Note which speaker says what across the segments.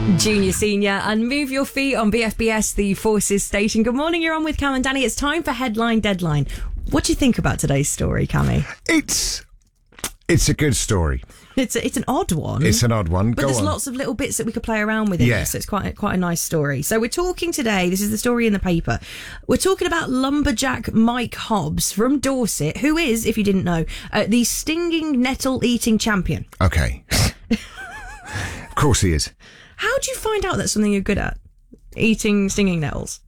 Speaker 1: Junior, senior, and move your feet on BFBS, the Forces station. Good morning, you're on with Cam and Danny. It's time for Headline Deadline. What do you think about today's story, Cammy?
Speaker 2: It's a good story.
Speaker 1: It's an odd one.
Speaker 2: It's an odd one.
Speaker 1: But there's lots of little bits that we could play around with in this, so it's quite a nice story. So we're talking today, this is the story in the paper, we're talking about lumberjack Mike Hobbs from Dorset, who is, if you didn't know, the stinging nettle-eating champion.
Speaker 2: Okay. Of course he is.
Speaker 1: How do you find out that's something you're good at? Eating stinging nettles?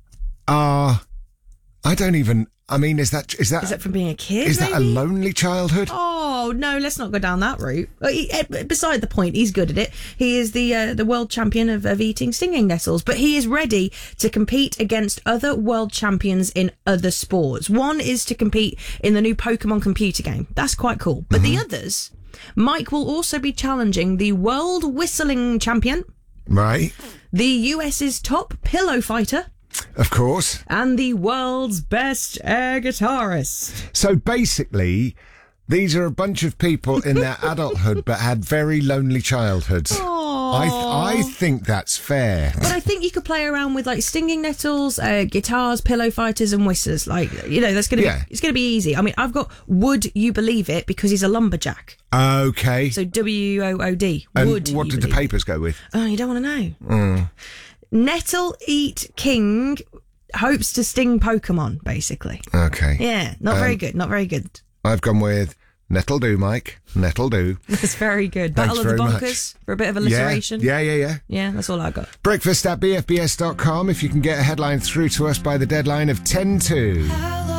Speaker 2: I don't even... I mean, is that
Speaker 1: from being a kid?
Speaker 2: Is that a lonely childhood?
Speaker 1: Oh no, let's not go down that route. Beside the point, he's good at it. He is the world champion of eating stinging nettles, but he is ready to compete against other world champions in other sports. One is to compete in the new Pokemon computer game. That's quite cool. But the others, Mike will also be challenging the world whistling champion,
Speaker 2: right?
Speaker 1: The US's top pillow fighter.
Speaker 2: Of course.
Speaker 1: And the world's best air guitarist.
Speaker 2: So basically, these are a bunch of people in their adulthood but had very lonely childhoods. I think that's fair.
Speaker 1: But I think you could play around with like stinging nettles, guitars, pillow fighters and whistlers. Like, that's going to be, it's going to be easy. I mean, I've got Would You Believe It because he's a lumberjack.
Speaker 2: Okay.
Speaker 1: So WOOD.
Speaker 2: And
Speaker 1: Would
Speaker 2: what did the papers go with?
Speaker 1: Oh, you don't want to know. Nettle Eat King hopes to sting Pokemon, basically.
Speaker 2: Okay.
Speaker 1: Yeah, not very good, not very good.
Speaker 2: I've gone with Nettle do, Mike. Nettle do.
Speaker 1: That's very good.
Speaker 2: Thanks
Speaker 1: Battle of the
Speaker 2: very
Speaker 1: Bonkers for a bit of alliteration.
Speaker 2: Yeah.
Speaker 1: Yeah, that's all I got.
Speaker 2: Breakfast at BFBS.com if you can get a headline through to us by the deadline of 10 to.